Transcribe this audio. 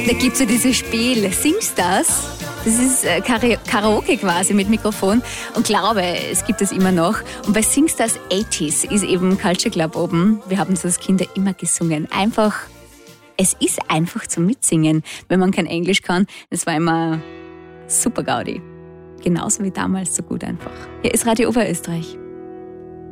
Da gibt es ja dieses Spiel Singstars. Das ist Karaoke quasi mit Mikrofon und glaube, es gibt es immer noch. Und bei Singstars 80s ist eben Culture Club oben. Wir haben es als Kinder immer gesungen. Es ist einfach zum Mitsingen, wenn man kein Englisch kann. Das war immer super Gaudi. Genauso wie damals, so gut einfach. Hier ist Radio Oberösterreich.